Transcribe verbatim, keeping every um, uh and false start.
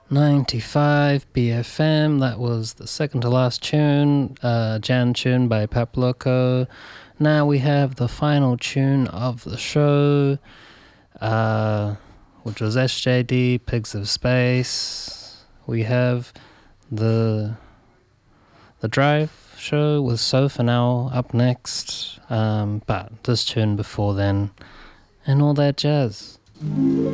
ninety-five B F M. That was the second to last tune, uh, Jan tune by Pep Loco. Now we have the final tune of the show, uh, which was S J D, Pigs of Space. We have the the Drive show with Sofa now up next, um, but this tune before then, and all that jazz.